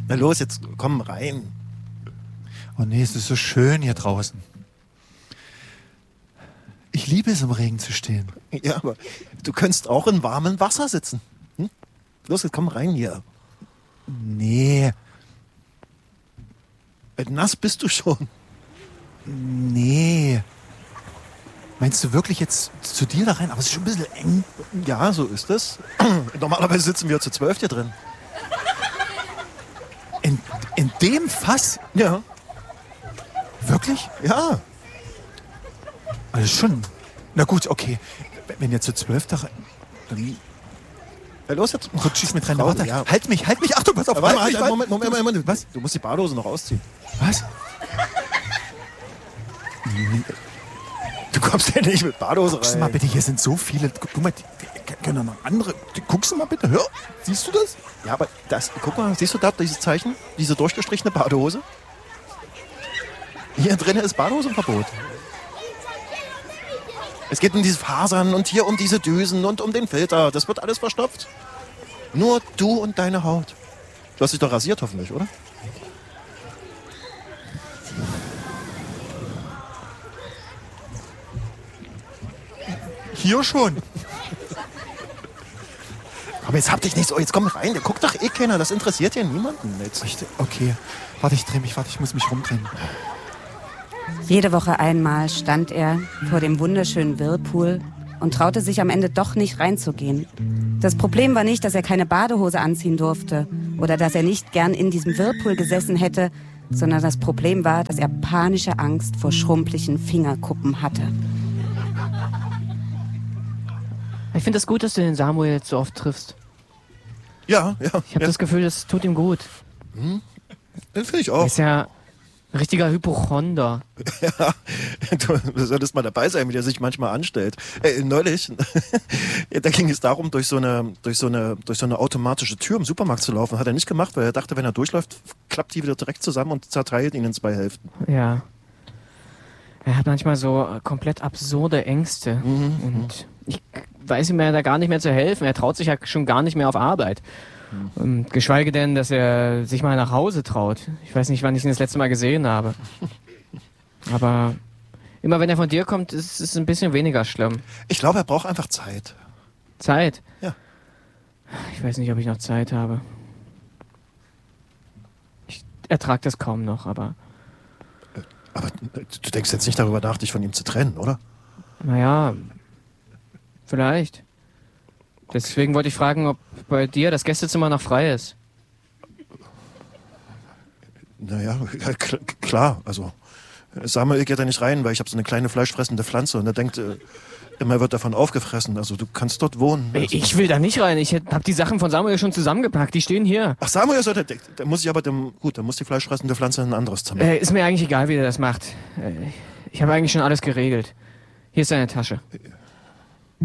Na los, jetzt komm rein. Oh nee, es ist so schön hier draußen. Ich liebe es, im Regen zu stehen. Ja, aber du könntest auch in warmem Wasser sitzen. Hm? Los, jetzt komm rein hier. Nee, Nass bist du schon. nee. Meinst du wirklich jetzt zu dir da rein? Aber es ist schon ein bisschen eng. Ja, so ist es. Normalerweise sitzen wir zu 12 hier drin. In dem Fass? Ja. Wirklich? Ja. Also schon. Na gut, okay. Wenn ihr zu 12 da rein... Dann Ja, los jetzt. rutscht es mit rein. Frau, Warte, ja. halt mich. Achtung, pass auf. Warte, halt mich, Moment. Was? Du musst die Badehose noch ausziehen. Was? Du kommst ja nicht mit Badehose Guckst du rein. mal bitte, hier sind so viele. Guck mal, die können noch andere. Guckst du mal bitte, hör. Siehst du das? Ja, aber das, guck mal, siehst du da dieses Zeichen? Diese durchgestrichene Badehose? Hier drinnen ist Badehosenverbot. Es geht um diese Fasern und hier um diese Düsen und um den Filter. Das wird alles verstopft. Nur du und deine Haut. Du hast dich doch rasiert hoffentlich, oder? Hier schon. Aber jetzt hab dich nicht so, jetzt komm rein. Der guckt doch eh keiner. Das interessiert ja niemanden jetzt. Okay. Warte, ich muss mich rumdrehen. Jede Woche einmal stand er vor dem wunderschönen Whirlpool und traute sich am Ende doch nicht reinzugehen. Das Problem war nicht, dass er keine Badehose anziehen durfte oder dass er nicht gern in diesem Whirlpool gesessen hätte, sondern das Problem war, dass er panische Angst vor schrumpeligen Fingerkuppen hatte. Ich finde es gut, dass du den Samuel jetzt so oft triffst. Ja. Ich habe das Gefühl, das tut ihm gut. Das finde ich Er auch. ist ja ein richtiger Hypochonder. Ja, du solltest mal dabei sein, wie der sich manchmal anstellt. Neulich, da ging es darum, durch so eine automatische Tür im Supermarkt zu laufen. Hat er nicht gemacht, weil er dachte, wenn er durchläuft, klappt die wieder direkt zusammen und zerteilt ihn in 2 Hälften. Ja. Er hat manchmal so komplett absurde Ängste. Und ich weiß ihm ja da gar nicht mehr zu helfen. Er traut sich ja schon gar nicht mehr auf Arbeit. Geschweige denn, dass er sich mal nach Hause traut. Ich weiß nicht, wann ich ihn das letzte Mal gesehen habe. Aber immer wenn er von dir kommt, ist es ein bisschen weniger schlimm. Ich glaube, er braucht einfach Zeit. Zeit? Ja. Ich weiß nicht, ob ich noch Zeit habe. Ich ertrage das kaum noch, aber Aber du denkst jetzt nicht darüber nach, dich von ihm zu trennen, oder? naja, vielleicht. Deswegen wollte ich fragen, ob bei dir das Gästezimmer noch frei ist. Naja, klar. Also Samuel geht da nicht rein, weil ich habe so eine kleine fleischfressende Pflanze und er denkt, immer wird davon aufgefressen. Also du kannst dort wohnen. Also. Ich will da nicht rein. Ich habe die Sachen von Samuel schon zusammengepackt. Die stehen hier. Ach, Samuel sollte, da muss ich aber, dann muss die fleischfressende Pflanze in ein anderes Zimmer. Ist mir eigentlich egal, wie er das macht. Ich habe eigentlich schon alles geregelt. Hier ist seine Tasche.